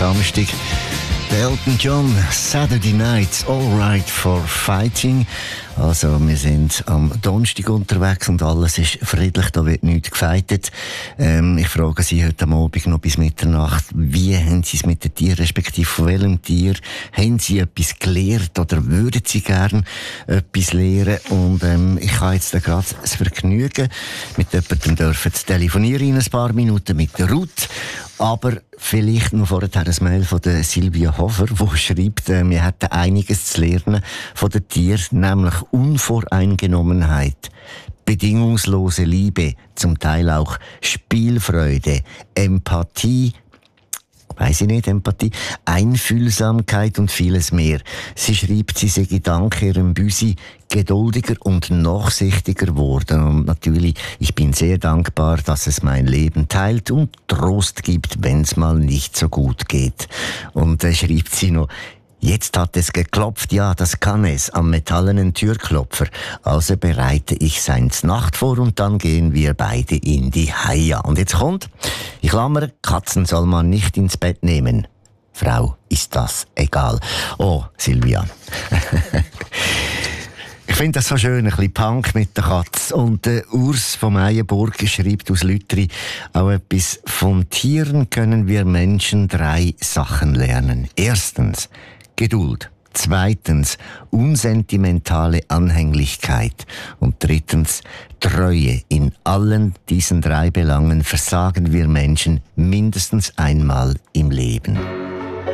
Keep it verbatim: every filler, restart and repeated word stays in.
Samstag. Der Elton John, Saturday Nights, All Right for Fighting. Also, wir sind am Donnerstag unterwegs und alles ist friedlich, da wird nichts gefeitet. Ähm, ich frage Sie heute am Abend noch bis Mitternacht, wie haben Sie es mit den Tieren, respektive von welchem Tier? Haben Sie etwas gelernt oder würden Sie gerne etwas lernen? Und ähm, ich habe jetzt gerade das Vergnügen, mit jemandem dürfen zu telefonieren in ein paar Minuten mit der Ruth. Aber vielleicht noch vorher ein Mail von der Silvia Hofer, die schreibt, äh, wir hätten einiges zu lernen von den Tieren, nämlich Unvoreingenommenheit, bedingungslose Liebe, zum Teil auch Spielfreude, Empathie, weiss ich nicht, Empathie, Einfühlsamkeit und vieles mehr. Sie schreibt, sie sei dank ihrem Büsi geduldiger und nachsichtiger geworden. Und natürlich, ich bin sehr dankbar, dass es mein Leben teilt und Trost gibt, wenn es mal nicht so gut geht. Und da äh, schreibt sie noch, jetzt hat es geklopft, ja, das kann es, am metallenen Türklopfer. Also bereite ich seins Nacht vor und dann gehen wir beide in die Haia. Und jetzt kommt, ich klammer, Katzen soll man nicht ins Bett nehmen. Frau, ist das egal. Oh, Silvia. Ich finde das so schön, ein bisschen Punk mit der Katze. Und der Urs vom Eyenburg schreibt aus Lütri auch etwas. Von Tieren können wir Menschen drei Sachen lernen. Erstens, Geduld. Zweitens, unsentimentale Anhänglichkeit. Und drittens, Treue. In allen diesen drei Belangen versagen wir Menschen mindestens einmal im Leben.